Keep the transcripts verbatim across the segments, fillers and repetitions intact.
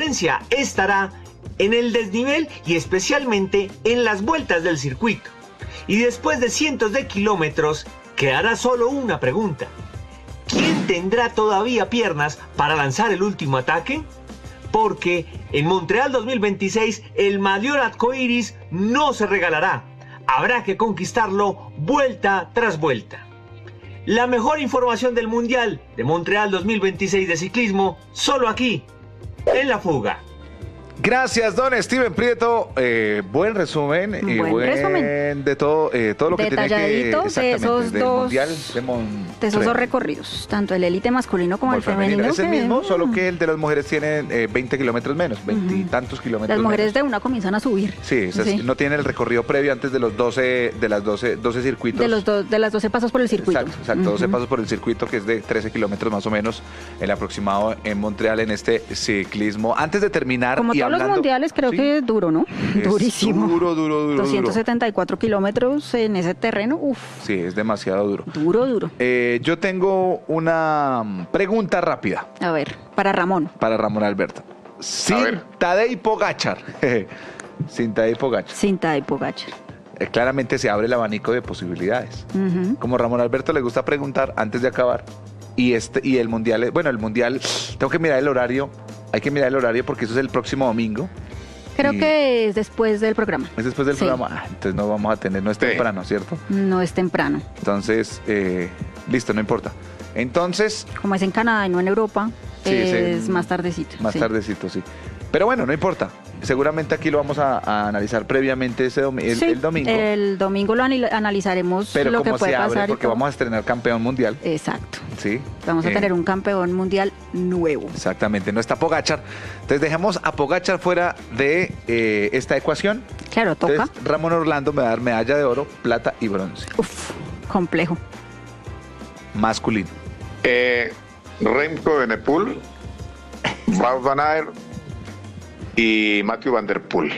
potencia estará en el desnivel y especialmente en las vueltas del circuito. Y después de cientos de kilómetros, quedará solo una pregunta. ¿Quién tendrá todavía piernas para lanzar el último ataque? Porque en Montreal dos mil veintiséis el mayor arcoíris no se regalará. Habrá que conquistarlo vuelta tras vuelta. La mejor información del Mundial de Montreal dos mil veintiséis de ciclismo, solo aquí, en La Fuga. Gracias, don Steven Prieto. Eh, buen resumen. Buen, eh, buen resumen. de todo, eh, todo lo que tiene que... de esos del dos, mundial de, Mon de esos dos recorridos, tanto el élite masculino como, como el femenino. femenino. Es el mismo, solo que el de las mujeres tiene eh, veinte kilómetros menos, veinte y tantos kilómetros Las mujeres menos. de una comienzan a subir. Sí, esas sí, no tienen el recorrido previo antes de los doce, de las doce, doce circuitos. De los do, de las doce pasos por el circuito. Exacto, exacto uh-huh. doce pasos por el circuito, que es de trece kilómetros más o menos, el aproximado en Montreal en este ciclismo. Antes de terminar como y todos hablando, los mundiales, creo ¿sí? que es duro, ¿no? Es Durísimo. Duro, duro, duro. doscientos setenta y cuatro kilómetros en ese terreno, uff. Sí, es demasiado duro. Duro, duro. Eh, yo tengo una pregunta rápida. A ver, para Ramón. Para Ramón Alberto. Sin Tadej Pogačar. Sin Tadej Pogačar. Sin Tadej Pogačar. Eh, claramente se abre el abanico de posibilidades. Uh-huh. Como Ramón Alberto le gusta preguntar antes de acabar. Y este y el mundial, bueno, el mundial, tengo que mirar el horario. Hay que mirar el horario porque eso es el próximo domingo. Creo que es después del programa. Es después del sí. programa. Ah, entonces no vamos a tener, no es sí. temprano, ¿cierto? No es temprano. Entonces, eh, listo, no importa. Entonces... Como es en Canadá y no en Europa, sí, es, es en, más tardecito. Más sí. tardecito, sí. Pero bueno, no importa. Seguramente aquí lo vamos a, a analizar previamente ese domi el, sí, el domingo. El domingo lo analizaremos. Pero lo que puede se abre pasar porque vamos a estrenar campeón mundial. Exacto. Sí. Vamos a eh, tener un campeón mundial nuevo. Exactamente, no está Pogačar. Entonces dejemos a Pogačar fuera de eh, esta ecuación. Claro, toca. Entonces, Ramón Orlando me va a dar medalla de oro, plata y bronce. Uf, complejo. Masculino. Eh, Remco Evenepoel, Wout van Aert y Mathieu van der Poel.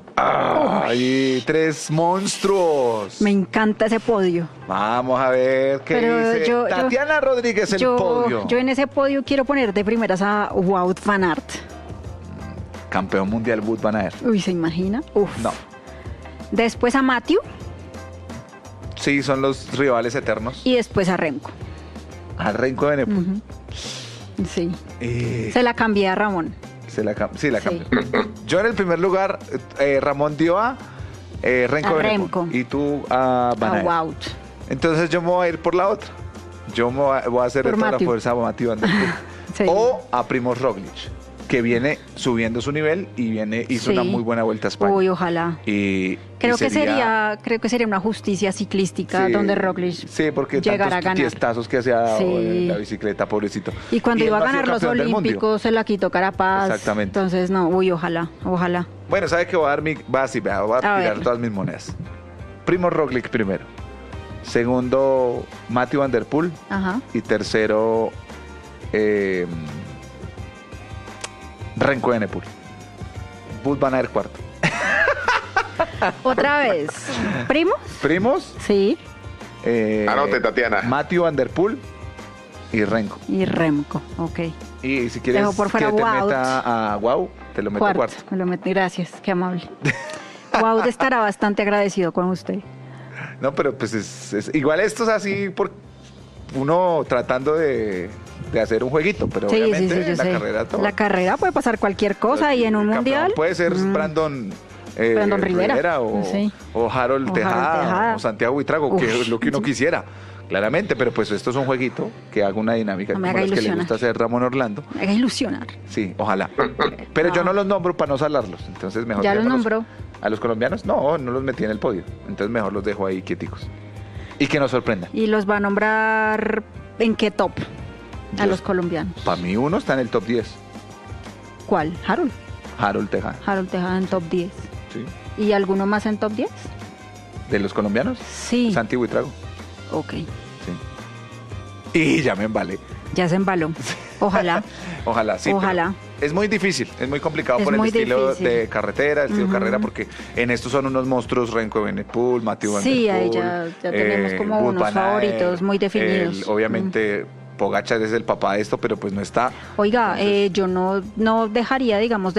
¡Ay! Tres monstruos. Me encanta ese podio. Vamos a ver qué Pero dice yo, Tatiana yo, Rodríguez, el yo, podio. Yo en ese podio quiero poner de primeras a Wout van Aert. Campeón mundial Wout van Aert. Uy, ¿se imagina? Uf. No. Después a Mathieu. Sí, son los rivales eternos. Y después a Remco. A Remco Evenepoel. Uh-huh. Sí. Eh... Se la cambié a Ramón. Se la sí, la cambió. Sí. Yo en el primer lugar, eh, Ramón dio a eh, Remco a Evenepoel. Remco. Y tú a Van Aert. A Wout. Entonces yo me voy a ir por la otra. Yo me voy a hacer de toda la fuerza a Mathieu van der Poel. Sí. O a Primož Roglic, que viene subiendo su nivel y viene hizo sí. una muy buena vuelta a España. Uy, ojalá. Y, creo y sería, que sería creo que sería una justicia ciclística sí, donde Roglic sí, porque llegara a ganar. Tiestazos que hacía sí. en la bicicleta, pobrecito. Y cuando y iba a ganar los Olímpicos se la quitó Carapaz. Exactamente. Entonces, no, uy, ojalá, ojalá. Bueno, ¿sabe qué? Voy a dar mi va así, voy a, voy a, a tirar ver. todas mis monedas. Primož Roglic primero. Segundo, Mathieu van der Poel. Ajá. Y tercero, eh, Remco Evenepoel. Wout van Aert cuarto. Otra vez. ¿Primos? ¿Primos? Sí. Eh, Anote, Tatiana. Mathieu van der Poel y Remco. Y Remco, ok. Y si quieres por fuera que te Wout. meta a Wow, te lo meto cuarto. cuarto. Me lo meto, gracias, qué amable. Wout estará bastante agradecido con usted. No, pero pues es, es igual esto es así por uno tratando de, de hacer un jueguito, pero sí, obviamente sí, sí, en la sé. carrera todo. La carrera puede pasar cualquier cosa y en un mundial puede ser mm. Brandon eh, Brandon Rivera, Rivera o, sí. o Harold o Tejada, Tejada o Santiago Buitrago, Uf. que es lo que uno quisiera. Claramente, pero pues esto es un jueguito que haga una dinámica no como las que le gusta hacer Ramón Orlando. Me haga ilusionar. Sí, ojalá. Pero no. yo no los nombro para no salarlos, entonces mejor. ¿Ya los nombró? ¿A los colombianos? No, no los metí en el podio, entonces mejor los dejo ahí quieticos. Y que nos sorprendan. ¿Y los va a nombrar en qué top? A los, los colombianos. Para mí uno está en el top diez. ¿Cuál? ¿Harold? Harold Tejada. Harold Tejada en top diez. Sí. ¿Y alguno más en top diez? ¿De los colombianos? Sí. Santi Buitrago. Ok. Sí. Y ya me embalé. Ya se embaló. Ojalá. Ojalá, sí. Ojalá. Es muy difícil, es muy complicado es por el estilo difícil. de carretera, el estilo uh-huh. de carrera, porque en estos son unos monstruos, Remco Evenepoel, Mathieu van der Poel. Sí, ahí ya, ya tenemos eh, como unos Van favoritos Aert, muy definidos. El, obviamente, uh-huh. Pogačar es el papá de esto, pero pues no está. Oiga, Entonces, eh, yo no, no dejaría, digamos,